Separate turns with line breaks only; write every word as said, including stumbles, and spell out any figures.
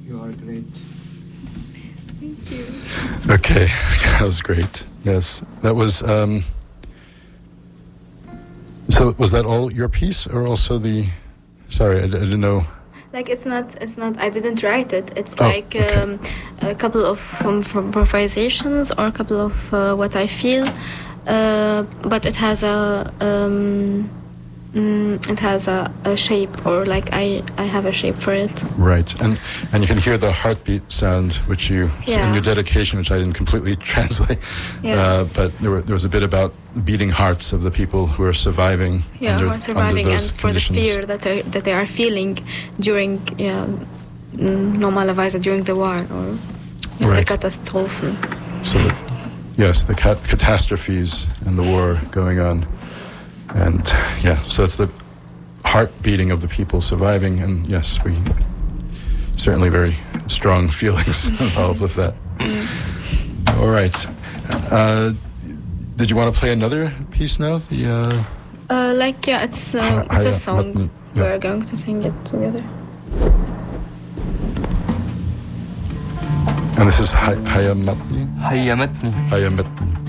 You are great.
Thank you.
Okay, that was great. Yes, that was. Um, so was that all your piece, or also the? Sorry, I, I didn't know.
Like it's not, it's not. I didn't write it. It's
Oh,
like
okay.
um, a couple of um, from improvisations or a couple of uh, what I feel, uh, but it has a um, mm, it has a, a shape, or like I, I have a shape for it.
Right, and and you can hear the heartbeat sound, which you
Yeah.
in your dedication, which I didn't completely translate.
Yeah.
Uh, but there were there was a bit about beating hearts of the people who are surviving.
Yeah,
under,
who are surviving,
under
and
those
for the
conditions.
fear that they, that they are feeling during yeah, mm, normalerweise during the war or the
Right.
Katastrophen.
So, the, yes, the cat- catastrophes and the war going on, and yeah, so it's the heart beating of the people surviving, and yes, we certainly very strong feelings involved with that. All right, uh, did you want to play another piece now? The uh,
Uh, like yeah, it's uh,
Hi-
it's a
Haya
song.
Matni, yeah.
We're going to sing it together.
and this is Hay- Hayamatni.
Hayamatni.
Hayamatni.